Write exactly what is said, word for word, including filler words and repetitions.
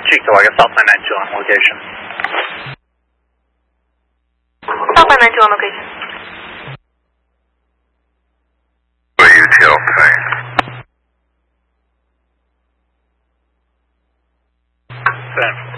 Chico, I got South nine nine two on location. South nine nine two on location. U T L plane. Same.